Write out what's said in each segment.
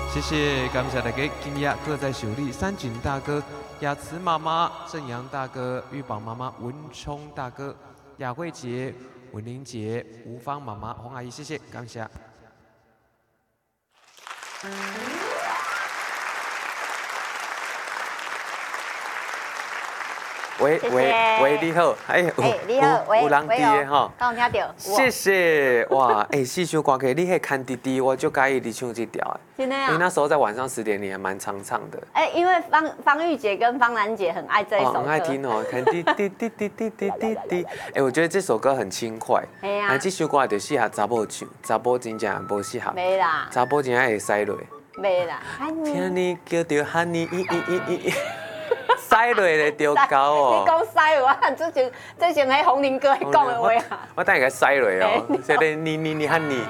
谢谢，感谢大家今夜各在秀丽三井大哥、雅慈妈妈、正阳大哥、玉宝妈妈、文冲大哥、雅慧姐、文玲姐、吴芳妈妈、洪阿姨，谢谢，感谢。喂，你好， 你好， 有人伫的吼， 刚听到， 谢谢，哇，四首歌曲，你迄看滴滴，我就介意你唱这条， 真的啊， 因为那时候在晚上10点，你还蛮常唱的。 因为方玉姐跟方兰姐很爱这一首歌， 很爱听哦，看滴滴滴滴滴滴滴滴，我觉得这首歌很轻快，这首歌就适合查某唱，查某真正无适合， 没啦， 查某真正会塞落， 没啦， 听你叫着喊你，塞落咧丢高哦。 你讲塞，我之前喺红林哥讲的话啊。 我等下给塞落哦，这个你喊你，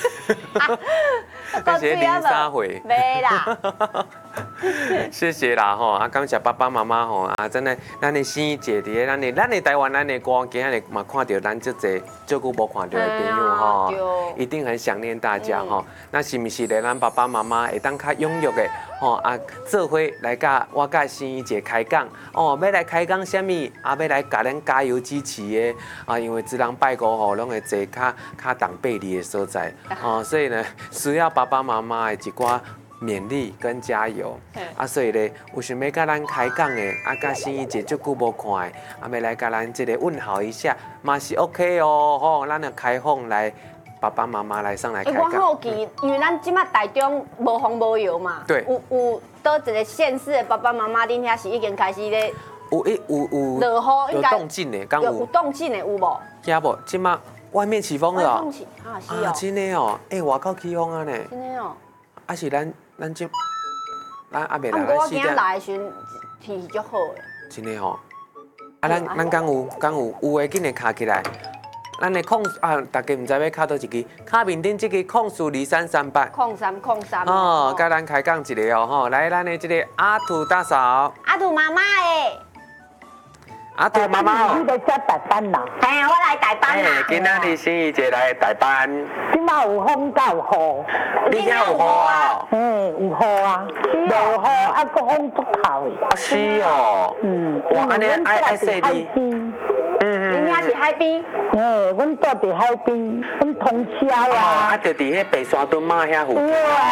这是零三回。 没啦。 谢谢啦吼，感谢爸爸妈妈吼，真的，咱的心意姐伫咱的台湾，咱的歌，今日嘛看到咱这济久无看到的朋友吼，一定很想念大家吼。那是不是咧？咱爸爸妈妈会当较踊跃的吼做伙来甲我甲心意姐开讲哦，要来开讲什么？要来甲咱加油支持的因为只人拜五吼，拢会坐较当背离的所在所以呢，需要爸爸妈妈的一寡勉励跟加油所以咧，有想要甲咱开讲的甲心意姐足久无看的要来甲咱这个问候一下，嘛是 OK 哦吼，咱就开放来。爸爸妈妈来上来开讲。 我好奇，因为咱即马台中无风无油嘛， 对， 有倒一个县市的爸爸妈妈，恁遐是已经开始咧有落雨，有动静的，刚有动静的有无？ 有无？即马外面起风了哦。 是哦。 真的哦，外口起风啊呢。 真的哦。 是咱阿袂来。 我今仔来的时阵天气足好的。 真的哦。咱讲有的紧的卡起来。咱的大家唔知要卡倒一支，卡面顶这个042338。 0303。 哦，甲咱开讲一个哦吼，来咱的这个阿土大嫂。 阿土妈妈诶。 阿土妈妈你在遮代班啦？ 嘿，我来代班啦。 今仔日心意姐来代班。 即马有风到雨。 你遐有雨啊？ 有雨啊，落雨搁风足透的。 是哦。哇，安尼爱说你。 恁遐是海边？ 阮住伫海边，阮通车啦。 就伫迄白沙屯马遐附近。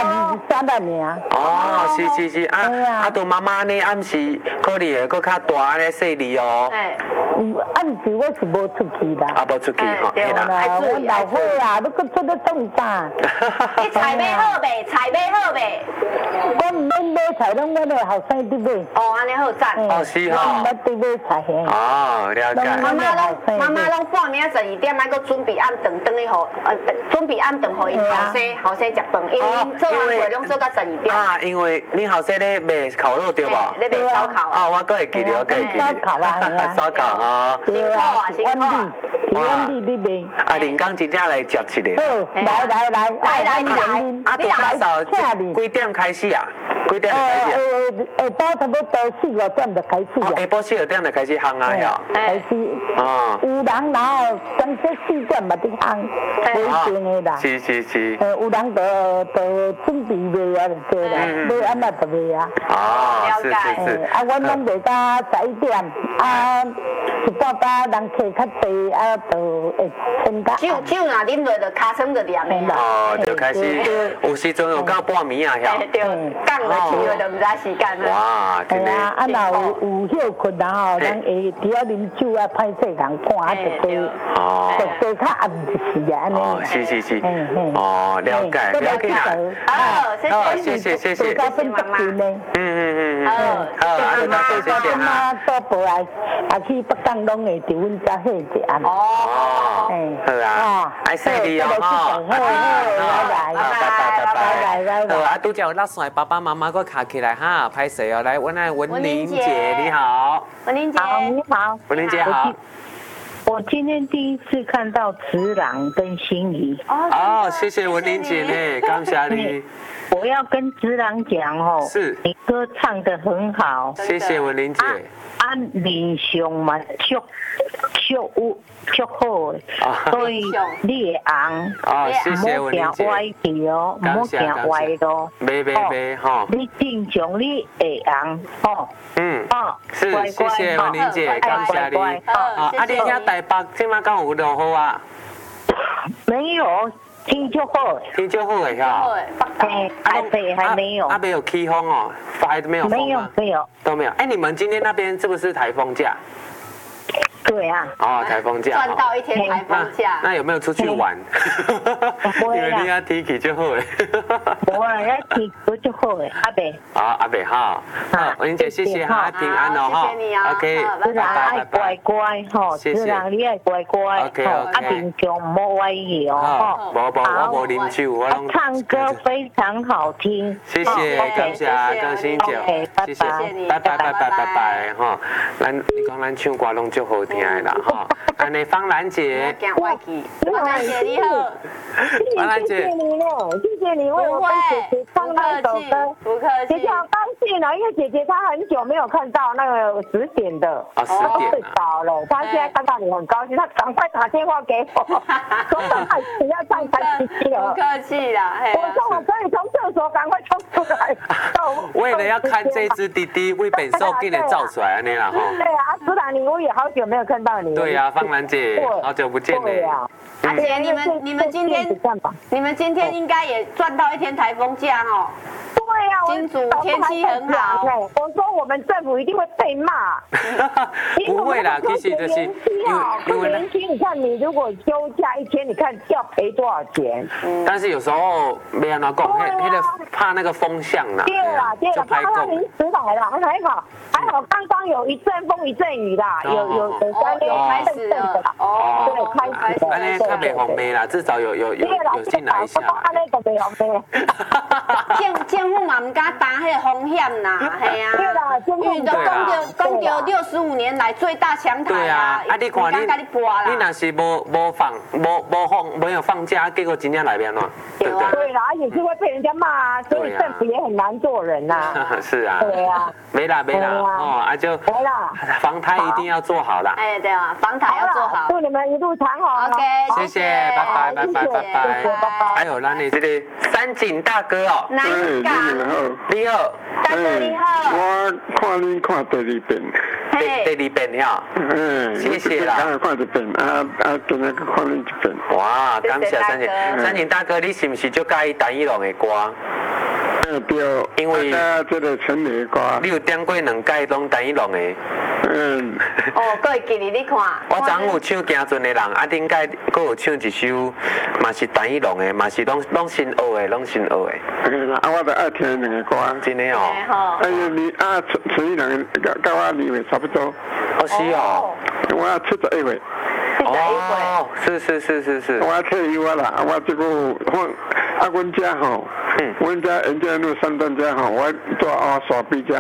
23啊尔。 是都妈妈呢，暗时可能会搁较大安尼细腻哦。 暗时我是无出去啦。 无出去吼。 对啦，爱注意。 老伙啊，你搁出去创啥？ 你菜买好未？菜买好未？ 我唔免买菜，拢我个后生伫买。 安尼好赞。 是吼。 我唔伫买菜嘿。 了解。 妈妈拢半暝12点，还搁准备暗顿转去互，准备暗顿互因后生食饭，因为做完会拢做到12点。 因为你后生咧卖烤肉对无？ 咧卖烧烤。 我搁会记得， 烧烤啊， 烧烤啊。 对啊，温丽你卖。 林刚真正来食一个。 来， 你来扫几点开始啊？几点开始？ 下晡差不多4、5点就开始啊。 下晡4、5点就开始烘啊呀。 开始。有人然后将这4点嘛伫烘，不一定的啦。 是。 有人就准备卖啊，就对啦，买安那就卖啊。 是。 阮拢卖到11点，一半晡人客较济，就会撑到。 酒若啉落，就尻川就凉的啦。 就开始，有时阵有到半暝啊，遐。 对，讲落去了就唔知时间了。 哇，真的。 若有休困然后人会除了啉酒歹势人看就多。就较暗一时啊，安尼。 是。了解啦。谢谢。 多分得钱呢。 谢谢妈多报来，去北港拢会伫阮遮喝一暗。 好啊，爱谢你哦，拜。拄则有拉线爸爸妈妈，我卡起来哈，拍摄哦，来，文玲姐你好， 文玲姐你好， 文玲姐好。 我今天第一次看到慈郎跟心怡。 谢谢文玲姐呢，感谢你。 我要跟子朗讲哦， 是你歌唱得很好， 谢谢文玲姐。 面相嘛，足好的，所以你会红。 哦，谢谢文玲姐。 唔好行歪去哦，唔好行歪咯。 没哈。 你正常你会红哦。 是，谢谢文玲姐，感谢你。你遐台北今麦敢有落雨啊？ 没有。天就好， 天就好的哈。 台北还没有。 没有起风哦，还没有风吗？ 没有， 都没有。你们今天那边是不是台风假？ 对啊。 台风假。 赚到一天台风假。 那有没有出去玩？因为你要天气就好诶。 我要天气就好诶，阿伯。 阿伯好。文玲姐，谢谢哈，平安哦哈。 谢谢你啊。 OK， 拜拜。乖乖吼，子朗你爱乖乖。 OK。 平常唔好歪去哦。 我无啉酒，我拢。 唱歌非常好听。 谢谢，感谢张新姐，谢谢，拜拜哈。你讲咱唱歌拢足好听的啦哈。安尼芳兰姐， 芳兰姐你好。 芳兰姐， 谢谢你了，谢谢你为我跟姐姐唱那首歌， 不客气。 姐姐好高兴了，因为姐姐她很久没有看到那个10点的， 10点睡着了，她现在看到你很高兴，她赶快打电话给我，说她你要唱台机了。 不客气啦， 我说我可以从厕所赶快冲出来。 为了要看这只弟弟，为本寿给你照出来安尼啦哈。 对啊，子朗我也好久没有看到你。 对呀，芳兰姐，好久不见嘞。 阿姐，你们今天应该也赚到一天台风假哦。 对呀， 金主天气很好。 我说我们政府一定会被骂。 不会啦，其实就是因为年轻，你看你如果休假一天，你看要赔多少钱？ 但是有时候没安怎讲，怕那个风向啦。 对啦，怕它临时来了，还好刚刚有一阵风一阵雨啦，有开始了。 对，开始了。 安尼较袂红梅啦，至少有进来一下。 安尼就袂红梅。 政府嘛唔敢担迄个风险啦，系啊。对啦，因为都讲到65年来最大强台啊， 你看你若是没有放假，结果真正来变喏。 对啦，也是会被人家骂啊，所以政府也很难做人呐。 是啊。 对啊。 没啦就防台一定要做好啦。 哎，对啊，防台要做好。 祝你们一路长好。 OK， 谢谢，拜拜。还有咱的这个三井大哥哦。你好， 大哥你好。 我看你看第2遍。 第2遍了。谢谢啦。 刚看1遍，今日看你1遍。 哇，感谢三井大哥，你是不是就介意陈奕龙的歌？ 对， 因为这个陈的歌， 你有点过2届拢陈奕龙的。 佫会记你看。 我昨有唱《行船的人》，顶届佫有唱一首，嘛是陈奕龙的，嘛是拢新学的， 我就爱听2个歌。 真的哦。 你陈奕龙跟我年岁差不多。 是哦。 我71岁。 哦，是。 我退休啦，我这个阮家吼，阮家沿江路3段家吼，我住沙壁家。